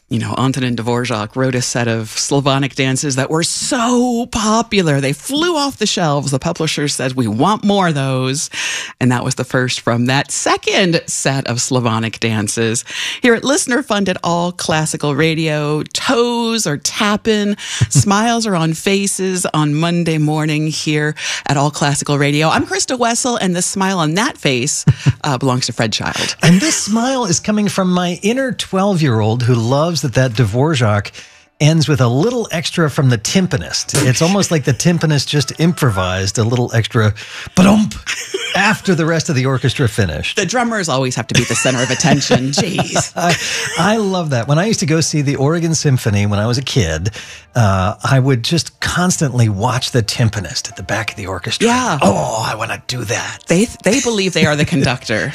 Antonin Dvorak wrote a set of Slavonic dances that were so popular. They flew off the shelves. The publisher said, we want more of those. And that was the first from that second set of Slavonic dances. Here at listener-funded All Classical Radio, toes are tapping, smiles are on faces on Monday morning here at All Classical Radio. I'm Krista Wessel, and the smile on that face belongs to Fred Child. And this smile is coming from my inner 12-year-old who loves that Dvorak ends with a little extra from the timpanist. It's almost like the timpanist just improvised a little extra ba-dump after the rest of the orchestra finished. The drummers always have to be the center of attention. Jeez. I love that. When I used to go see the Oregon Symphony when I was a kid, I would just constantly watch the timpanist at the back of the orchestra. Yeah. Oh, I want to do that. They believe they are the conductor.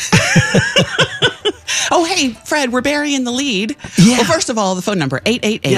Oh, hey, Fred, we're burying the lead. Yeah. Well, first of all, the phone number,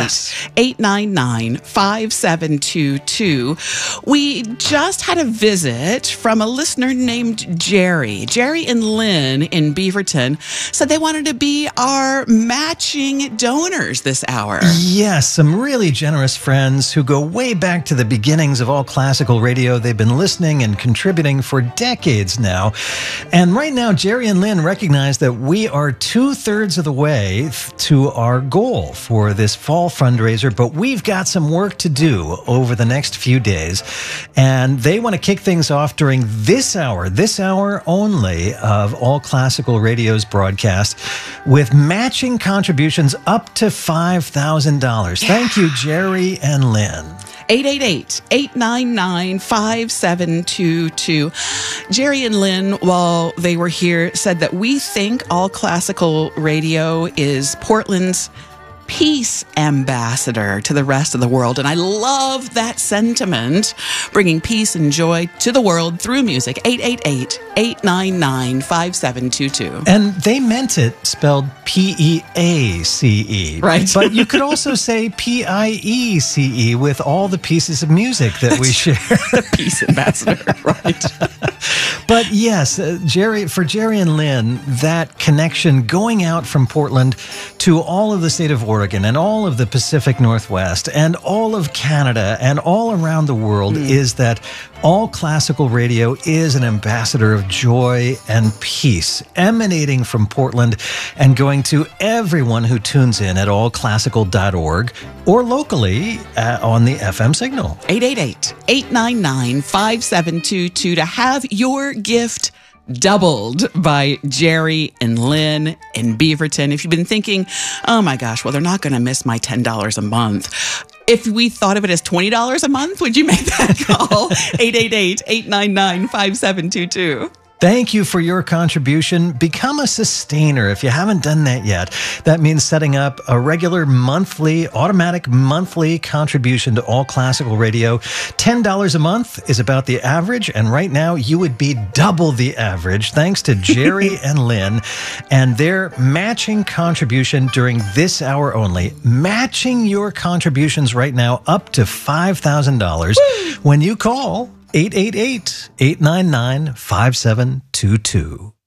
888-899-5722. We just had a visit from a listener named Jerry. Jerry and Lynn in Beaverton said they wanted to be our matching donors this hour. Yes, some really generous friends who go way back to the beginnings of All Classical Radio. They've been listening and contributing for decades now. And right now, Jerry and Lynn recognize that we are 2/3 of the way to our goal for this fall fundraiser, but we've got some work to do over the next few days. And they want to kick things off during this hour only of All Classical Radio's broadcast with matching contributions up to $5,000. Thank you, Jerry and Lynn. 888-899-5722. Jerry and Lynn, while they were here, said that we think All Classical Radio is Portland's peace ambassador to the rest of the world. And I love that sentiment, bringing peace and joy to the world through music. 888-899-5722. And they meant it spelled P-E-A-C-E. Right. But you could also say P-I-E-C-E with all the pieces of music that we share. The peace ambassador, right. But yes, for Jerry and Lynn, that connection going out from Portland to all of the state of Oregon and all of the Pacific Northwest and all of Canada and all around the world is that All Classical Radio is an ambassador of joy and peace emanating from Portland and going to everyone who tunes in at allclassical.org or locally on the FM signal. 888-899-5722 to have your gift doubled by Jerry and Lynn in Beaverton. If you've been thinking, oh my gosh, well, they're not going to miss my $10 a month. If we thought of it as $20 a month, would you make that call? 888-899-5722. Thank you for your contribution. Become a sustainer if you haven't done that yet. That means setting up a regular automatic monthly contribution to All Classical Radio. $10 a month is about the average, and right now you would be double the average thanks to Jerry and Lynn and their matching contribution during this hour only. Matching your contributions right now up to $5,000 when you call 888-899-5722.